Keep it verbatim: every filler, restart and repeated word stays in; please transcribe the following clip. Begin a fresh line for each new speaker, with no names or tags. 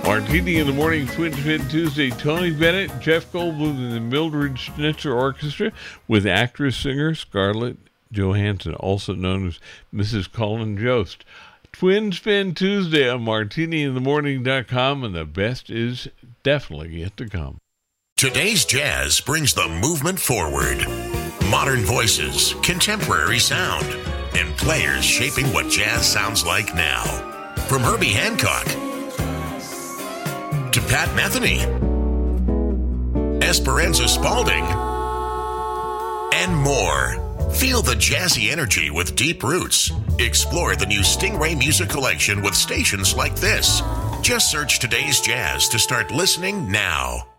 Martini in the Morning, Twin Fin Tuesday. Tony Bennett, Jeff Goldblum and the Mildred Schnitzer Orchestra with actress-singer Scarlett Johansson, also known as Missus Colin Jost. Twin Spin Tuesday on martini in the morning dot com, and the best is definitely yet to come.
Today's jazz brings the movement forward. Modern voices, contemporary sound, and players shaping what jazz sounds like now. From Herbie Hancock to Pat Metheny, Esperanza Spalding, and more. Feel the jazzy energy with deep roots. Explore the new Stingray Music Collection with stations like this. Just search Today's Jazz to start listening now.